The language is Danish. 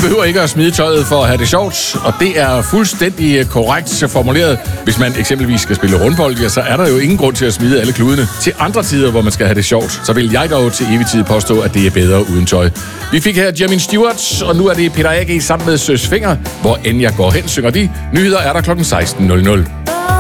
behøver ikke at smide tøjet for at have det sjovt, og det er fuldstændig korrekt formuleret. Hvis man eksempelvis skal spille rundbold, ja, så er der jo ingen grund til at smide alle kludene. Til andre tider, hvor man skal have det sjovt, så vil jeg dog til evig tid påstå, at det er bedre uden tøj. Vi fik her Jamin Stewart, og nu er det Peter A.G. sammen med Søs Finger. Hvor end jeg går hen, synger de. Nyheder er der kl. 16.00.